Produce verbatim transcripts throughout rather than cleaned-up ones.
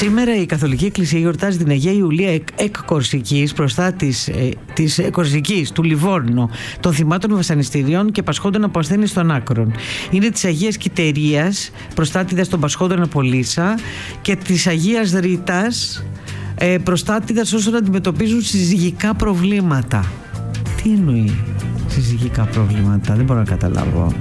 Σήμερα η Καθολική Εκκλησία γιορτάζει την Αγία Ιουλία εκ, εκ Κορσικής, μπροστά της, ε, της Κορσικής, του Λιβόρνου, των θυμάτων βασανιστήριων και πασχόντων από ασθένειες των άκρων. Είναι της Αγίας Κυτερίας, προστάτηδας των πασχόντων από λύσα, και της Αγίας Ρήτας, ε, προστάτηδας όσων αντιμετωπίζουν συζυγικά προβλήματα. Τι εννοεί συζυγικά προβλήματα, δεν μπορώ να καταλάβω.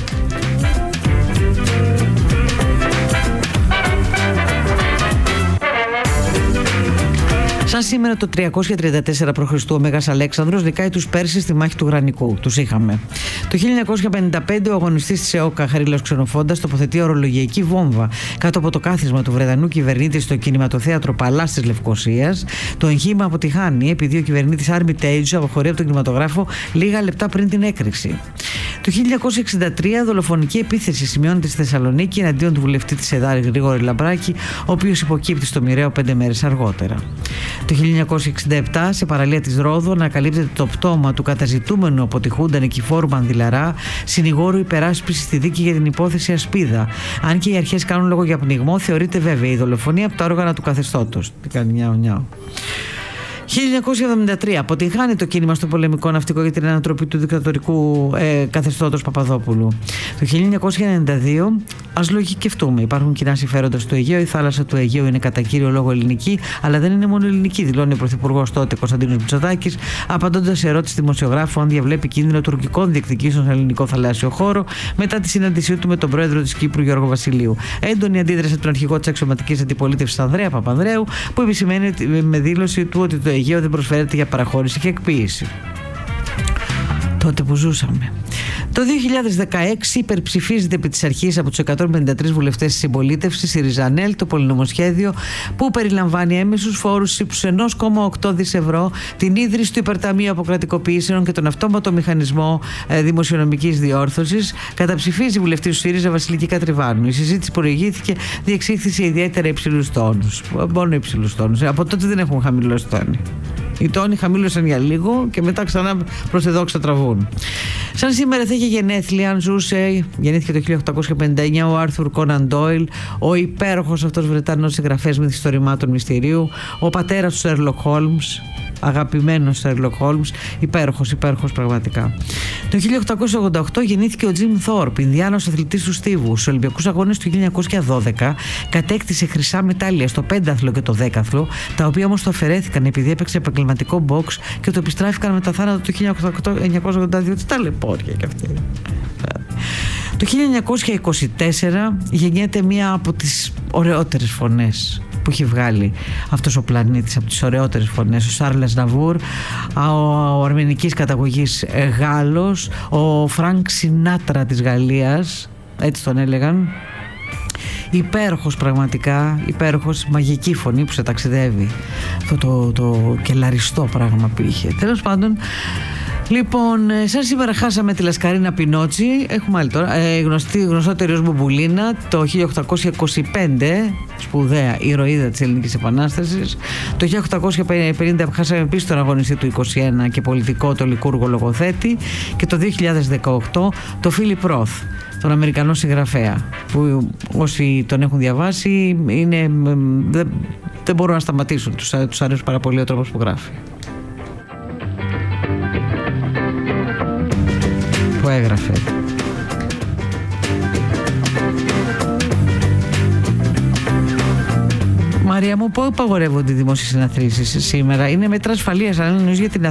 Σαν σήμερα το τριακόσια τριάντα τέσσερα π.Χ. ο Μέγας Αλέξανδρος νικάει τους Πέρσες στη μάχη του Γρανικού. Τους είχαμε. Το χίλια εννιακόσια πενήντα πέντε ο αγωνιστής της ΕΟΚΑ Χαρίλαος Ξενοφόντας τοποθετεί ορολογιακή βόμβα κάτω από το κάθισμα του Βρετανού κυβερνήτη στο κινηματοθέατρο Παλάς της Λευκωσίας. Το εγχείρημα αποτυχάνει επειδή ο κυβερνήτης Armitage αποχωρεί από τον κινηματογράφο λίγα λεπτά πριν την έκρηξη. Το χίλια εννιακόσια εξήντα τρία δολοφονική επίθεση σημειώνεται στη Θεσσαλονίκη εναντίον του βουλευτή της ΕΔΑΡ Γρηγόρη Λαμπράκη, ο οποίος υποκύπτει στο μοιραίο πέντε μέρες αργότερα. Το χίλια εννιακόσια εξήντα επτά, σε παραλία της Ρόδου, ανακαλύπτεται το πτώμα του καταζητούμενου από τη Χούντα Νικηφόρου Μανδυλαρά, συνηγόρου υπεράσπισης στη δίκη για την υπόθεση Ασπίδα. Αν και οι αρχές κάνουν λόγο για πνιγμό, θεωρείται βέβαια η δολοφονία από τα όργανα του καθεστώτος. Τι κάνει νιάου νιάου. χίλια εννιακόσια εβδομήντα τρία αποτυγχάνει το κίνημα στο πολεμικό ναυτικό για την ανατροπή του δικτατορικού ε, καθεστώτος Παπαδόπουλου. Το χίλια εννιακόσια ενενήντα δύο, ας λογικευτούμε, υπάρχουν κοινά συμφέροντα στο Αιγαίο. Η θάλασσα του Αιγαίου είναι κατά κύριο λόγο ελληνική, αλλά δεν είναι μόνο ελληνική, δηλώνει ο Πρωθυπουργός τότε Κωνσταντίνος Μητσοτάκης, απαντώντας σε ερώτηση δημοσιογράφου αν διαβλέπει κίνδυνο τουρκικών διεκδικήσεων στον ελληνικό θαλάσσιο χώρο μετά τη συνάντησή του με τον πρόεδρο της Κύπρου Γιώργο Βασιλείου. Έντονη αντίδραση από τον αρχηγό της αξιωματικής αντιπολίτευσης Ανδρέα Παπανδρέου, που επισημαίνει με δήλωση του ότι το Αιγαίο δεν προσφέρεται για παραχώρηση και εκποίηση. Τότε που ζούσαμε. Το δύο χιλιάδες δεκαέξι υπερψηφίζεται επί της αρχής από τους εκατόν πενήντα τρεις βουλευτές της συμπολίτευσης η Ριζανέλ το πολυνομοσχέδιο που περιλαμβάνει έμεσους φόρους ύψους ένα κόμμα οκτώ δισεκατομμύρια ευρώ, την ίδρυση του Υπερταμείου Αποκρατικοποιήσεων και τον αυτόματο μηχανισμό ε, δημοσιονομικής διόρθωσης. Καταψηφίζει η βουλευτή του ΣΥΡΙΖΑ Βασιλική Κατριβάνου. Η συζήτηση που προηγήθηκε διεξήχθη σε ιδιαίτερα υψηλούς τόνους. Μόνο υψηλούς τόνους. Από τότε δεν έχουν χαμηλώσει τόνοι. Οι τόνοι χαμήλωσαν για λίγο και μετά ξανά προς εδώ ξατραβούν. Σαν σήμερα θα είχε γενέθλια, αν ζούσε, γεννήθηκε το χίλια οκτακόσια πενήντα εννιά ο Άρθουρ Κόναν Ντόιλ, ο υπέροχος αυτός Βρετανός συγγραφέας μυθιστορημάτων μυστηρίου, ο πατέρας του Σέρλοκ Χόλμς, αγαπημένος Σέρλοκ Χόλμς, υπέροχος, υπέροχος πραγματικά. Το χίλια οκτακόσια ογδόντα οκτώ γεννήθηκε ο Τζιμ Θόρπ, Ινδιάνος αθλητής του στίβου. Στους Ολυμπιακούς Αγώνες του χίλια εννιακόσια δώδεκα κατέκτησε χρυσά μετάλλια στο πένταθλο και το δέκαθλο, τα οποία όμως το αφαιρέθηκαν επειδή έπαιξε επαγγελματικό μποξ και το επιστράφηκαν μετά θάνατο το χίλια εννιακόσια ογδόντα δύο. Τι ταλαιπώρια κι αυτή. Το χίλια εννιακόσια είκοσι τέσσερα γεννιέται μία από τις ωραιότερες φωνές που έχει βγάλει αυτός ο πλανήτης, από τις ωραιότερες φωνές, ο Σάρλ Αznavour, ο αρμενικής καταγωγής Γάλλος, ο Φρανκ Σινάτρα της Γαλλίας, έτσι τον έλεγαν. Υπέροχος πραγματικά, υπέροχος, μαγική φωνή που σε ταξιδεύει, αυτό το, το κελαριστό πράγμα που είχε. Τέλος πάντων, λοιπόν, σαν σήμερα χάσαμε τη Λασκαρίνα Πινότσι, έχουμε άλλη τώρα, ε, γνωστή, γνωστότερη ως Μπουμπουλίνα, το χίλια οκτακόσια είκοσι πέντε, σπουδαία ηρωίδα της Ελληνικής Επανάστασης. Το χίλια οκτακόσια πενήντα χάσαμε επίσης τον αγωνιστή του είκοσι ένα και πολιτικό, το Λικούργο λογοθέτη, και το δύο χιλιάδες δεκαοκτώ το Φίλιπ Ροθ, τον Αμερικανό συγγραφέα, που όσοι τον έχουν διαβάσει είναι, δεν, δεν μπορούν να σταματήσουν, τους, τους αρέσει πάρα πολύ ο τρόπος που γράφει. Που έγραφε. Μαρία μου, πού απαγορεύονται οι δημόσιες συναθρήσεις σήμερα? Είναι μέτρα ασφαλείας, αν εννοείς για την